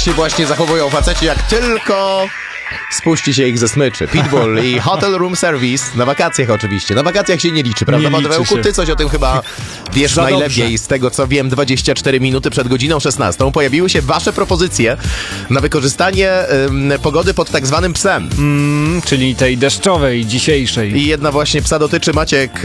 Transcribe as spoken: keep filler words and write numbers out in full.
się właśnie zachowują faceci, jak tylko spuści się ich ze smyczy. Pitbull i Hotel Room Service. Na wakacjach oczywiście. Na wakacjach się nie liczy, prawda, Nie liczy Pawełku? się. Ty coś o tym chyba wiesz Za najlepiej. dobrze. Z tego, co wiem, dwadzieścia cztery minuty przed godziną szesnastą pojawiły się wasze propozycje na wykorzystanie ym, pogody pod tak zwanym psem. Mm, czyli tej deszczowej, dzisiejszej. I jedna właśnie psa dotyczy. Maciek